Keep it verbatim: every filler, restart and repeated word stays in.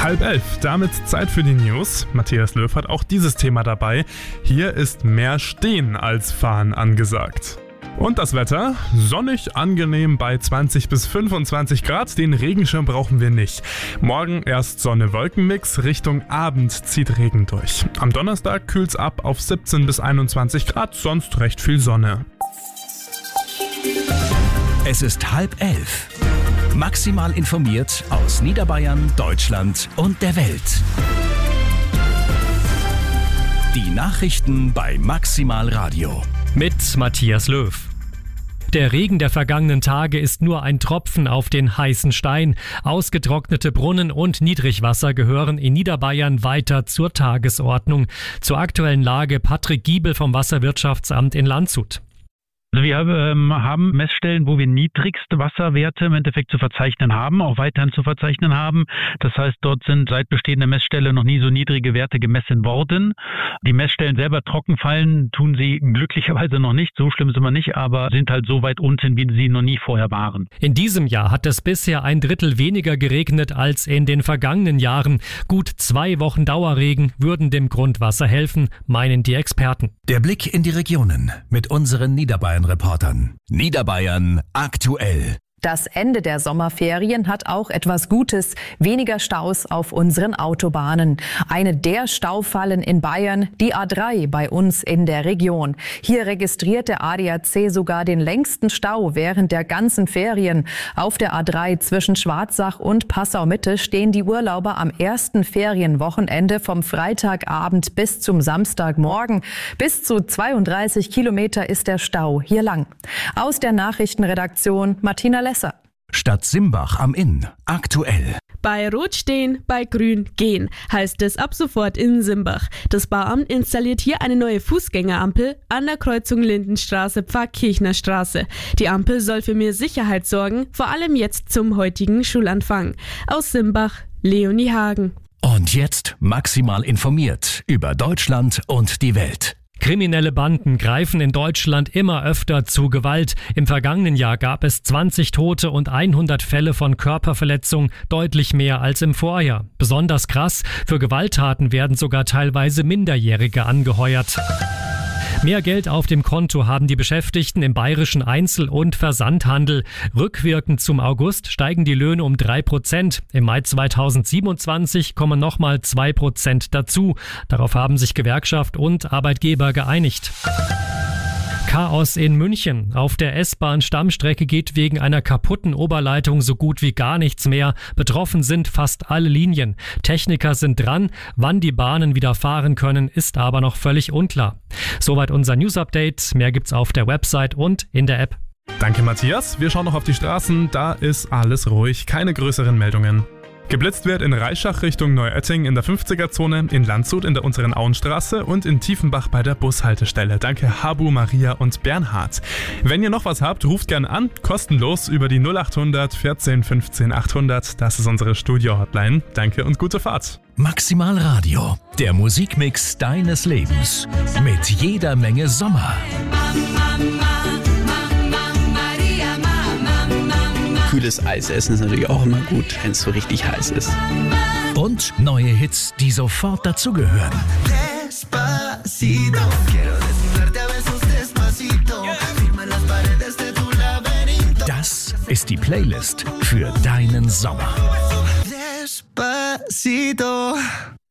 Halb elf, damit Zeit für die News. Matthias Löw hat auch dieses Thema dabei. Hier ist mehr Stehen als Fahren angesagt. Und das Wetter? Sonnig, angenehm bei zwanzig bis fünfundzwanzig Grad. Den Regenschirm brauchen wir nicht. Morgen erst Sonne-Wolken-Mix, Richtung Abend zieht Regen durch. Am Donnerstag kühlt's ab auf siebzehn bis einundzwanzig Grad, sonst recht viel Sonne. Es ist halb elf. Maximal informiert aus Niederbayern, Deutschland und der Welt. Die Nachrichten bei Maximal Radio. Mit Matthias Löw. Der Regen der vergangenen Tage ist nur ein Tropfen auf den heißen Stein. Ausgetrocknete Brunnen und Niedrigwasser gehören in Niederbayern weiter zur Tagesordnung. Zur aktuellen Lage Patrick Giebel vom Wasserwirtschaftsamt in Landshut. Also wir ähm, haben Messstellen, wo wir niedrigste Wasserwerte im Endeffekt zu verzeichnen haben, auch weiterhin zu verzeichnen haben. Das heißt, dort sind seit Bestehen der Messstelle noch nie so niedrige Werte gemessen worden. Die Messstellen selber trocken fallen, tun sie glücklicherweise noch nicht. So schlimm sind wir nicht, aber sind halt so weit unten, wie sie noch nie vorher waren. In diesem Jahr hat es bisher ein Drittel weniger geregnet als in den vergangenen Jahren. Gut zwei Wochen Dauerregen würden dem Grundwasser helfen, meinen die Experten. Der Blick in die Regionen mit unseren Niederbayern Reportern. Niederbayern aktuell. Das Ende der Sommerferien hat auch etwas Gutes. Weniger Staus auf unseren Autobahnen. Eine der Staufallen in Bayern, die A drei bei uns in der Region. Hier registriert der A D A C sogar den längsten Stau während der ganzen Ferien. Auf der A drei zwischen Schwarzach und Passau-Mitte stehen die Urlauber am ersten Ferienwochenende vom Freitagabend bis zum Samstagmorgen. Bis zu zweiunddreißig Kilometer ist der Stau hier lang. Aus der Nachrichtenredaktion Martina Lesser. Stadt Simbach am Inn. Aktuell. Bei Rot stehen, bei Grün gehen, heißt es ab sofort in Simbach. Das Bauamt installiert hier eine neue Fußgängerampel an der Kreuzung Lindenstraße-Pfarrkirchner Straße. Die Ampel soll für mehr Sicherheit sorgen, vor allem jetzt zum heutigen Schulanfang. Aus Simbach, Leonie Hagen. Und jetzt maximal informiert über Deutschland und die Welt. Kriminelle Banden greifen in Deutschland immer öfter zu Gewalt. Im vergangenen Jahr gab es zwanzig Tote und hundert Fälle von Körperverletzung, deutlich mehr als im Vorjahr. Besonders krass, für Gewalttaten werden sogar teilweise Minderjährige angeheuert. Mehr Geld auf dem Konto haben die Beschäftigten im bayerischen Einzel- und Versandhandel. Rückwirkend zum August steigen die Löhne um drei Prozent. Im Mai zweitausendsiebenundzwanzig kommen nochmal zwei Prozent dazu. Darauf haben sich Gewerkschaft und Arbeitgeber geeinigt. Chaos in München. Auf der S-Bahn-Stammstrecke geht wegen einer kaputten Oberleitung so gut wie gar nichts mehr. Betroffen sind fast alle Linien. Techniker sind dran. Wann die Bahnen wieder fahren können, ist aber noch völlig unklar. Soweit unser News-Update. Mehr gibt's auf der Website und in der App. Danke Matthias. Wir schauen noch auf die Straßen. Da ist alles ruhig. Keine größeren Meldungen. Geblitzt wird in Reischach Richtung Neuötting in der fünfziger-Zone, in Landshut in der unteren Auenstraße und in Tiefenbach bei der Bushaltestelle. Danke Habu, Maria und Bernhard. Wenn ihr noch was habt, ruft gerne an, kostenlos über die null achthundert vierzehn fünfzehn achthundert. Das ist unsere Studio-Hotline. Danke und gute Fahrt. Maximal Radio, der Musikmix deines Lebens. Mit jeder Menge Sommer. Kühles Eis essen ist natürlich auch immer gut, wenn es so richtig heiß ist. Und neue Hits, die sofort dazugehören. Das ist die Playlist für deinen Sommer. Despacito.